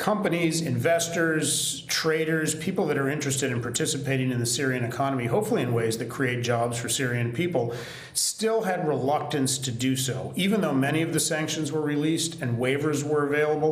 companies, investors, traders, people that are interested in participating in the Syrian economy, hopefully in ways that create jobs for Syrian people, still had reluctance to do so. Even though many of the sanctions were released and waivers were available,